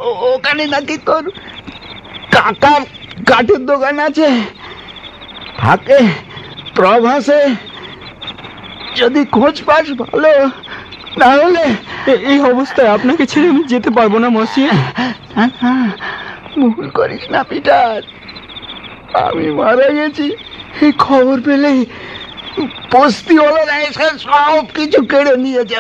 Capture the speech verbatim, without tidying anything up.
ও- ওখানে নাকি তোর কাকার কাঠের দোকান আছে, থাকে প্রভাসে। যদি খোঁজ পাস ভালো, না হলে এ- এই অবস্থায় আপনাকে ছেড়ে আমি যেতে পারবো না মসিয়ে। না, না, ভুল করিস না পিটার। আমি মারা গেছি এই খবর পেলেই বস্তিওয়ালারা এসে সব কিছু কেড়ে নিয়ে যাবে।